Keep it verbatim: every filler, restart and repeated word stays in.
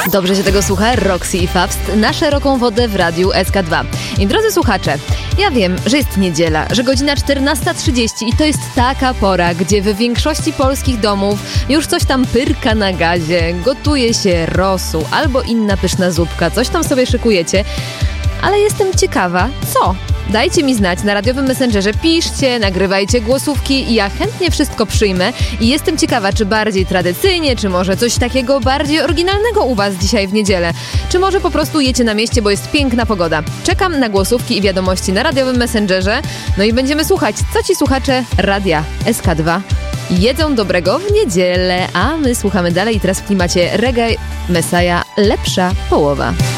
Dobrze się tego słucha, Roxy i Fawst na szeroką wodę w radiu S K dwa. I drodzy słuchacze, ja wiem, że jest niedziela, że godzina czternasta trzydzieści i to jest taka pora, gdzie w większości polskich domów już coś tam pyrka na gazie, gotuje się rosół albo inna pyszna zupka, coś tam sobie szykujecie. Ale jestem ciekawa, co? Dajcie mi znać na radiowym messengerze, piszcie, nagrywajcie głosówki i ja chętnie wszystko przyjmę i jestem ciekawa, czy bardziej tradycyjnie, czy może coś takiego bardziej oryginalnego u was dzisiaj w niedzielę, czy może po prostu jecie na mieście, bo jest piękna pogoda. Czekam na głosówki i wiadomości na radiowym messengerze, no i będziemy słuchać, co ci słuchacze radia S K dwa jedzą dobrego w niedzielę, a my słuchamy dalej i teraz w klimacie reggae Messiah, lepsza połowa.